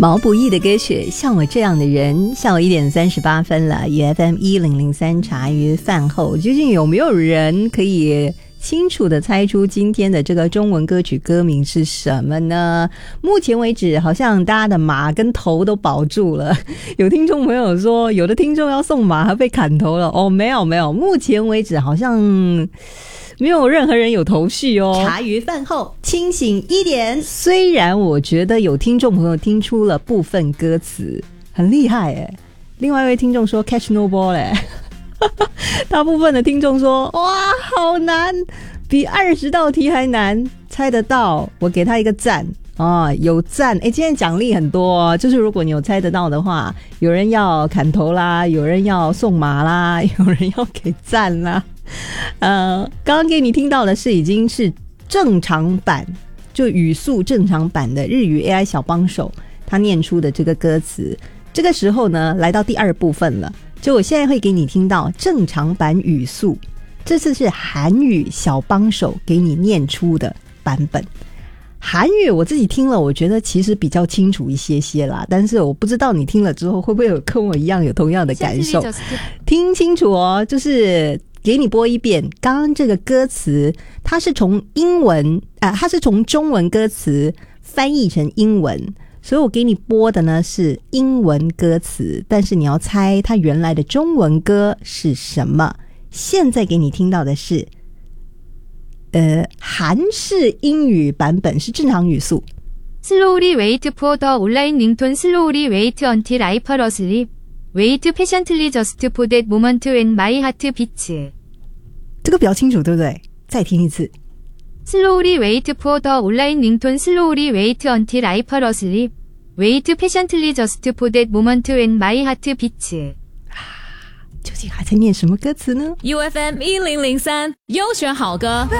毛不易的歌曲《像我这样的人》，下午1点38分了。FM 1003茶余饭后，究竟有没有人可以清楚的猜出今天的这个中文歌曲歌名是什么呢？目前为止好像大家的马跟头都保住了。有听众朋友说有的听众要送马还被砍头了。哦，没有，目前为止好像没有任何人有头绪哦。 茶余饭后清醒一点。 虽然我觉得有听众朋友听出了部分歌词，很厉害耶。另外一位听众说 catch no ball 嘞。大部分的听众说哇好难，比20道题还难，猜得到我给他一个赞啊，有赞。今天奖励很多，就是如果你有猜得到的话，有人要砍头啦，有人要送马啦，有人要给赞啦。刚刚给你听到的是已经是正常版，就语速正常版的日语 AI 小帮手他念出的这个歌词。这个时候呢来到第二部分了，就我现在会给你听到正常版语速，这次是韩语小帮手给你念出的版本。韩语我自己听了我觉得其实比较清楚一些啦，但是我不知道你听了之后会不会有跟我一样有同样的感受。听清楚哦，就是给你播一遍刚刚这个歌词，它是从它是从中文歌词翻译成英文，所以我给你播的呢是英文歌词，但是你要猜它原来的中文歌是什么。现在给你听到的是韩式英语版本，是正常语速。 Slowly wait for the online ringtone. Slowly wait until I fall asleep. Wait patiently just for that moment when my heart beats. 这个比较清楚对不对？再听一次。 Slowly wait for the online ringtone. Slowly wait until I fall asleep. Wait patiently just for that moment when my heart beats. 究竟还在念什么歌词呢？ UFM 1003优选好歌。